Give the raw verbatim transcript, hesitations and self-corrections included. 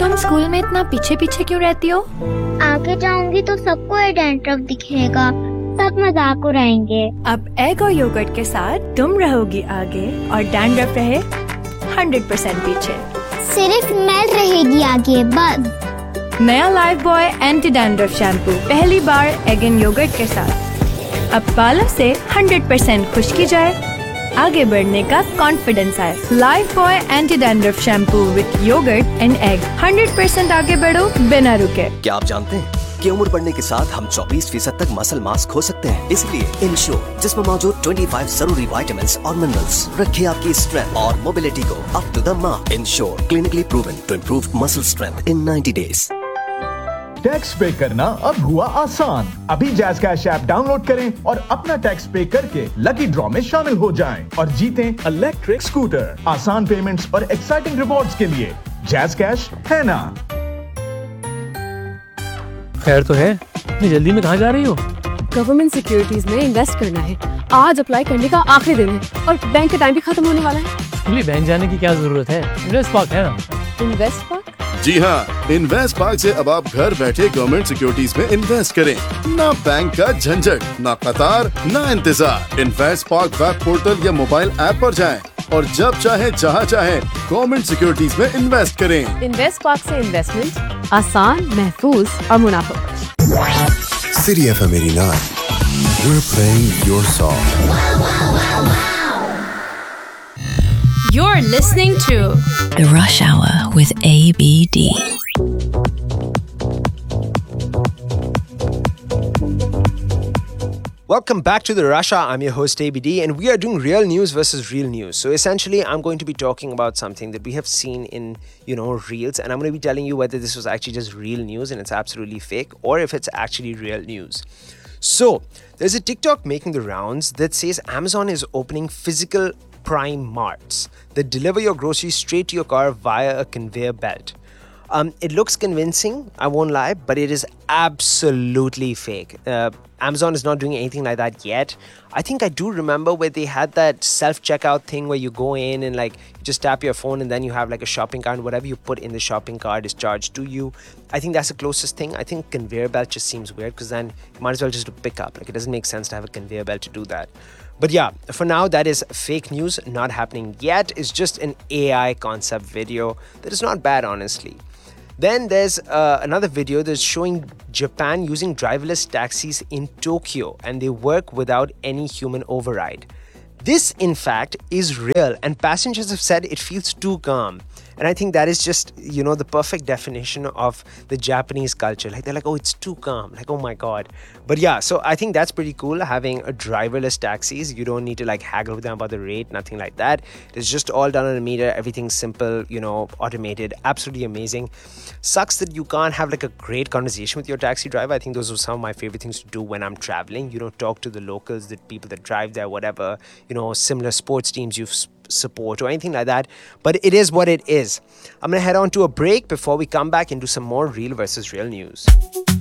तुम स्कूल में इतना पीछे पीछे क्यों रहती हो? आगे जाऊंगी तो सबको ये डैंड्रफ दिखेगा, सब मजाक उड़ाएंगे। अब एग और योगर्ट के साथ तुम रहोगी आगे और डैंड्रफ रहे हंड्रेड परसेंट पीछे। सिर्फ स्मेल रहेगी आगे बस। नया life boy anti dandruff shampoo पहली बार एग एंड योगर्ट के साथ। अब बालों से हंड्रेड परसेंट खुश्की जाए, आगे बढ़ने का कॉन्फिडेंस आए। Life boy anti dandruff shampoo with yogurt and egg. Hundred percent आगे बढ़ो बिना रुके। क्या आप जानते हैं कि उम्र बढ़ने के साथ हम चौबीस फीसद तक मसल मास खो सकते हैं? इसलिए इंश्योर जिसमें मौजूद पच्चीस जरूरी विटामिन्स और मिनरल्स रखे आपकी स्ट्रेंथ और मोबिलिटी को up to the mark. Ensure clinically proven to improve muscle strength in ninety days. Tax पे करना अब हुआ आसान। अभी जैज़ कैश ऐप डाउनलोड करें और अपना टैक्स पे करके लकी ड्रॉ में शामिल हो जाएं और जीतें इलेक्ट्रिक स्कूटर। आसान पेमेंट्स और एक्साइटिंग रिवॉर्ड्स के लिए जैज़ कैश है ना। खैर तो है, इतनी जल्दी में कहाँ जा रही हो? गवर्नमेंट सिक्योरिटीज में इन्वेस्ट करना है। आज अप्लाई करने का आखिरी दिन है और बैंक का टाइम भी खत्म होने वाला है। इसलिए बैंक जाने की क्या जरूरत है? इन्वेस्ट पार्क है ना। Invest park? जी हाँ, इन्वेस्ट पार्क से अब आप घर बैठे गवर्नमेंट सिक्योरिटीज में इन्वेस्ट करें। ना बैंक का झंझट, ना कतार, ना इंतजार। इन्वेस्ट पार्क वेब पोर्टल या मोबाइल ऐप पर जाएं और जब चाहे जहाँ चाहे गवर्नमेंट सिक्योरिटीज में इन्वेस्ट करें। इन्वेस्ट पार्क से इन्वेस्टमेंट आसान, महफूज और मुनाफा। City F M eighty-nine. We're playing your song. You're listening to The Rush Hour with A B D. Welcome back to The Rush Hour. I'm your host A B D and we are doing real news versus real news. So essentially I'm going to be talking about something that we have seen in, you know, reels, and I'm going to be telling you whether this was actually just real news and it's absolutely fake or if it's actually real news. So there's a TikTok making the rounds that says Amazon is opening physical Prime Marts that deliver your groceries straight to your car via a conveyor belt. Um, it looks convincing, I won't lie, but it is absolutely fake. Uh, Amazon is not doing anything like that yet. I think I do remember where they had that self-checkout thing where you go in and like you just tap your phone and then you have like a shopping cart and whatever you put in the shopping cart is charged to you. I think that's the closest thing. I think conveyor belt just seems weird because then you might as well just do pick up. Like it doesn't make sense to have a conveyor belt to do that. But yeah, for now, that is fake news, not happening yet. It's just an A I concept video that is not bad, honestly. Then there's uh, another video that's showing Japan using driverless taxis in Tokyo, and they work without any human override. This, in fact, is real, and passengers have said it feels too calm. And I think that is just, you know, the perfect definition of the Japanese culture. Like, they're like, oh, it's too calm. Like, oh my God. But yeah, so I think that's pretty cool, having a driverless taxis. You don't need to like haggle with them about the rate, nothing like that. It's just all done on a meter. Everything's simple, you know, automated. Absolutely amazing. Sucks that you can't have like a great conversation with your taxi driver. I think those are some of my favorite things to do when I'm traveling. You know, talk to the locals, the people that drive there, whatever, you know, similar sports teams you've support or anything like that, but it is what it is. I'm gonna head on to a break before we come back and do some more real versus real news.